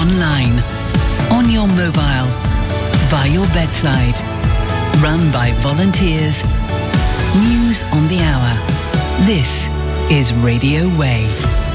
online, on your mobile, by your bedside. Run by volunteers. News on the hour. This is Radio Way.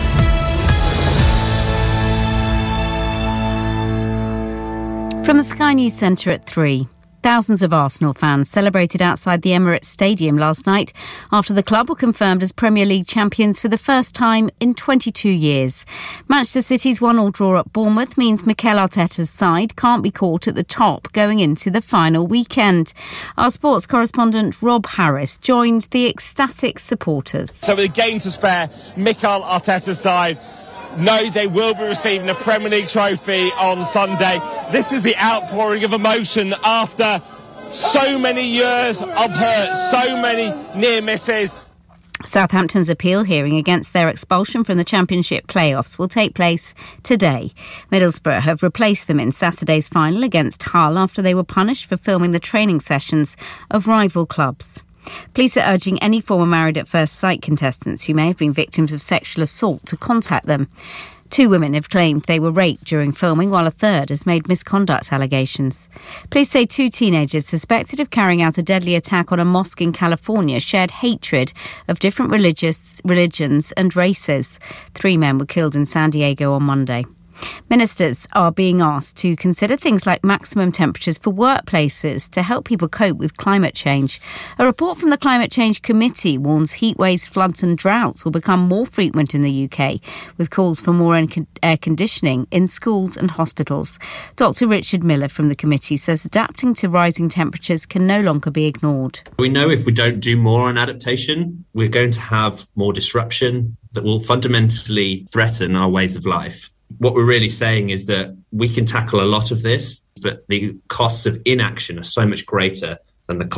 From the Sky News Centre at 3. Thousands of Arsenal fans celebrated outside the Emirates Stadium last night after the club were confirmed as Premier League champions for the first time in 22 years. Manchester City's 1-1 draw at Bournemouth means Mikel Arteta's side can't be caught at the top going into the final weekend. Our sports correspondent Rob Harris joined the ecstatic supporters. So with a game to spare, Mikel Arteta's side know they will be receiving a Premier League trophy on Sunday. This is the outpouring of emotion after so many years of hurt, so many near misses. Southampton's appeal hearing against their expulsion from the Championship playoffs will take place today. Middlesbrough have replaced them in Saturday's final against Hull after they were punished for filming the training sessions of rival clubs. Police are urging any former Married at First Sight contestants who may have been victims of sexual assault to contact them. 2 women have claimed they were raped during filming, while a third has made misconduct allegations. Police say 2 teenagers suspected of carrying out a deadly attack on a mosque in California shared hatred of different religions and races. 3 men were killed in San Diego on Monday. Ministers are being asked to consider things like maximum temperatures for workplaces to help people cope with climate change. A report from the Climate Change Committee warns heat waves, floods and droughts will become more frequent in the UK, with calls for more air conditioning in schools and hospitals. Dr Richard Miller from the committee says adapting to rising temperatures can no longer be ignored. We know if we don't do more on adaptation, we're going to have more disruption that will fundamentally threaten our ways of life. What we're really saying is that we can tackle a lot of this, but the costs of inaction are so much greater than the